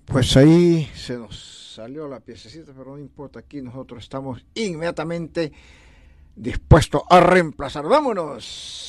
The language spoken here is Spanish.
Pues ahí se nos salió la piececita, pero no importa, aquí nosotros estamos inmediatamente dispuestos a reemplazar. ¡Vámonos!